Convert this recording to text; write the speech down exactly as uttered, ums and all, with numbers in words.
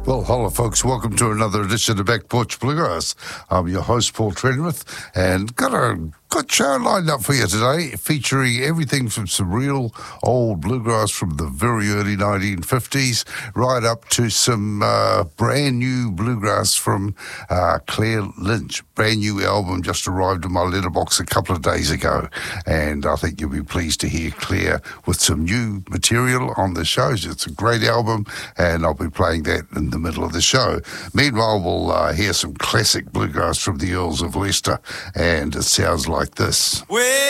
Well, hello, folks. Welcome to another edition of Back Porch Bluegrass. I'm your host, Paul Trenwith, and got a good show lined up for you today, featuring everything from some real old bluegrass from the very early nineteen fifties right up to some uh, brand new bluegrass from uh, Claire Lynch. Brand new album just arrived in my letterbox a couple of days ago, and I think you'll be pleased to hear Claire with some new material on the shows. It's a great album, and I'll be playing that in the middle of the show. Meanwhile, we'll uh, hear some classic bluegrass from the Earls of Leicester, and it sounds like this.